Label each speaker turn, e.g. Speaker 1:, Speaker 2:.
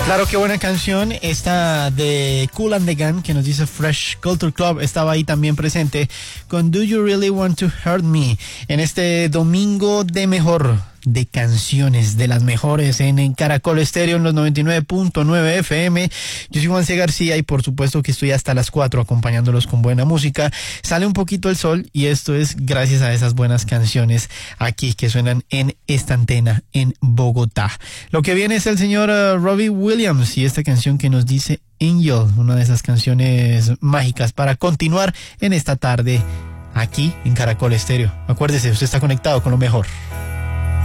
Speaker 1: Claro, qué buena canción esta de Kool and the Gang, que nos dice Fresh Culture Club. Estaba ahí también presente con Do You Really Want to Hurt Me en este domingo de mejor de canciones, de las mejores en Caracol Estéreo en los 99.9 FM. Yo soy Juan C. García y por supuesto que estoy hasta las 4 acompañándolos con buena música. Sale un poquito el sol y esto es gracias a esas buenas canciones aquí que suenan en esta antena en Bogotá. Lo que viene es el señor Robbie Williams y esta canción que nos dice Angel, una de esas canciones mágicas para continuar en esta tarde aquí en Caracol Estéreo. Acuérdese, usted está conectado con lo mejor.